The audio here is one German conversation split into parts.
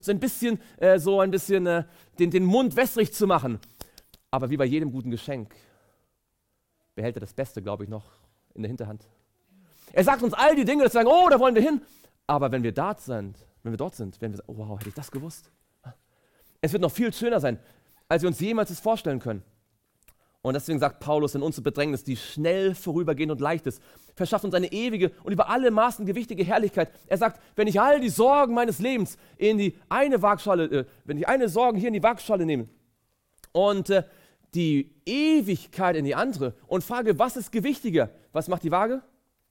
so ein bisschen den Mund wässrig zu machen. Aber wie bei jedem guten Geschenk behält er das Beste, glaube ich, noch in der Hinterhand. Er sagt uns all die Dinge, dass wir sagen, oh, da wollen wir hin. Aber wenn wir dort sind, werden wir sagen, oh, wow, hätte ich das gewusst? Es wird noch viel schöner sein, als wir uns jemals das vorstellen können. Und deswegen sagt Paulus, in unsere Bedrängnis, die schnell vorübergehend und leicht ist, verschafft uns eine ewige und über alle Maßen gewichtige Herrlichkeit. Er sagt, wenn ich all die Sorgen meines Lebens in die eine Waagschale, wenn ich eine Sorge hier in die Waagschale nehme und die Ewigkeit in die andere und frage, was ist gewichtiger? Was macht die Waage?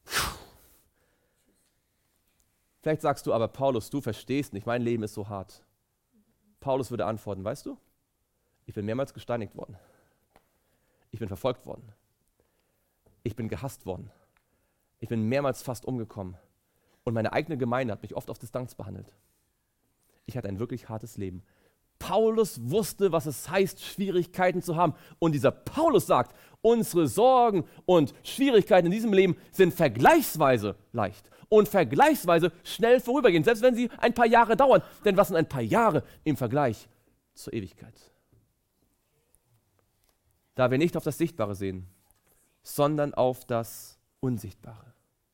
Vielleicht sagst du aber, Paulus, du verstehst nicht, mein Leben ist so hart. Paulus würde antworten, weißt du, ich bin mehrmals gesteinigt worden. Ich bin verfolgt worden. Ich bin gehasst worden. Ich bin mehrmals fast umgekommen. Und meine eigene Gemeinde hat mich oft auf Distanz behandelt. Ich hatte ein wirklich hartes Leben. Paulus wusste, was es heißt, Schwierigkeiten zu haben. Und dieser Paulus sagt, unsere Sorgen und Schwierigkeiten in diesem Leben sind vergleichsweise leicht und vergleichsweise schnell vorübergehen, selbst wenn sie ein paar Jahre dauern. Denn was sind ein paar Jahre im Vergleich zur Ewigkeit? Da wir nicht auf das Sichtbare sehen, sondern auf das Unsichtbare.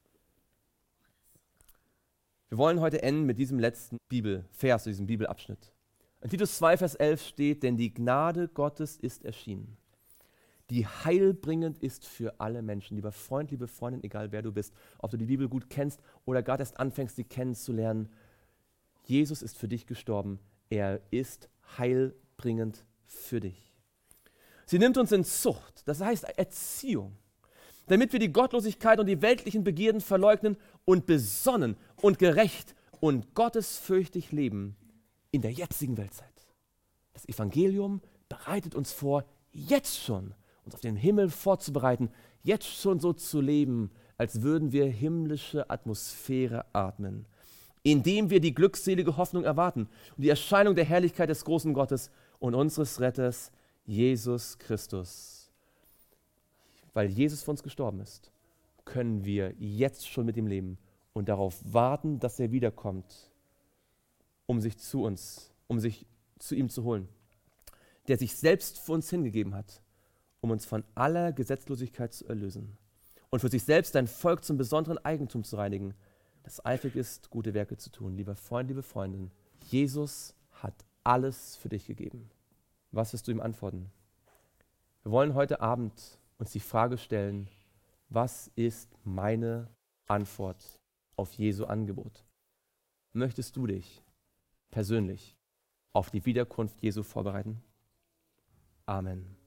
Wir wollen heute enden mit diesem letzten Bibelvers, diesem Bibelabschnitt. In Titus 2, Vers 11 steht, denn die Gnade Gottes ist erschienen, die heilbringend ist für alle Menschen. Lieber Freund, liebe Freundin, egal wer du bist, ob du die Bibel gut kennst oder gerade erst anfängst, sie kennenzulernen, Jesus ist für dich gestorben. Er ist heilbringend für dich. Sie nimmt uns in Zucht, das heißt Erziehung, damit wir die Gottlosigkeit und die weltlichen Begierden verleugnen und besonnen und gerecht und gottesfürchtig leben in der jetzigen Weltzeit. Das Evangelium bereitet uns vor, jetzt schon uns auf den Himmel vorzubereiten, jetzt schon so zu leben, als würden wir himmlische Atmosphäre atmen, indem wir die glückselige Hoffnung erwarten und die Erscheinung der Herrlichkeit des großen Gottes und unseres Retters, Jesus Christus. Weil Jesus für uns gestorben ist, können wir jetzt schon mit ihm leben und darauf warten, dass er wiederkommt, um sich zu ihm zu holen, der sich selbst für uns hingegeben hat, um uns von aller Gesetzlosigkeit zu erlösen und für sich selbst ein Volk zum besonderen Eigentum zu reinigen, das eifrig ist, gute Werke zu tun. Lieber Freund, liebe Freundin, Jesus hat alles für dich gegeben. Was wirst du ihm antworten? Wir wollen heute Abend uns die Frage stellen, was ist meine Antwort auf Jesu Angebot? Möchtest du dich persönlich auf die Wiederkunft Jesu vorbereiten? Amen.